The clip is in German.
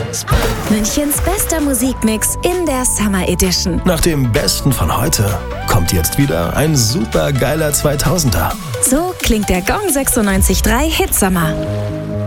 Münchens bester Musikmix in der Summer Edition. Nach dem Besten von heute kommt jetzt wieder ein super geiler 2000er. So klingt der Gong 96.3 Hitsommer.